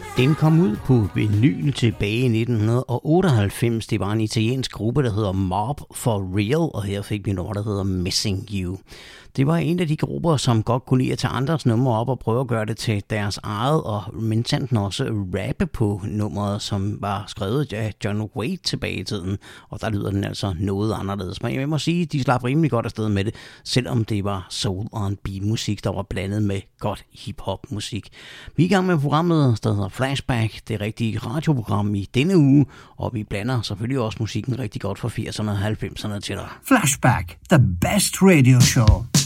Den kom ud på vinyl tilbage i 1998. Det var en italiensk gruppe, der hedder Mob for Real, og her fik vi nummer, der hedder Missing You. Det var en af de grupper, som godt kunne lide at tage andres numre op og prøve at gøre det til deres eget, og minsanten også rappe på nummeret, som var skrevet af John Waite tilbage i tiden, og der lyder den altså noget anderledes. Men jeg må sige, at de slap rimelig godt afsted med det, selvom det var soul R&B musik, der var blandet med godt hip-hop musik. Vi er i gang med programmet, der hedder Flashback, det rigtige radioprogram i denne uge, og vi blander selvfølgelig også musikken rigtig godt fra 80'erne og 90'erne til dig. Flashback, the best radio show.